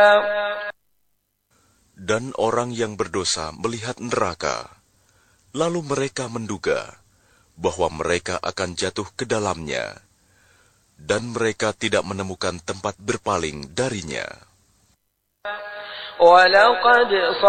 Dan orang yang berdosa melihat neraka, lalu mereka menduga bahwa mereka akan jatuh ke dalamnya, dan mereka tidak menemukan tempat berpaling darinya. وَلَقَدْ